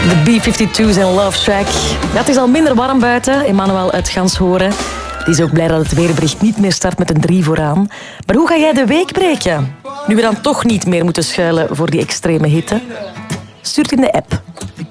De B-52's en Love Shack. Ja, het is al minder warm buiten. Emmanuel uit Ganshoren. Die is ook blij dat het weerbericht niet meer start met een 3 vooraan. Maar hoe ga jij de week breken? Nu we dan toch niet meer moeten schuilen voor die extreme hitte? Stuur het in de app.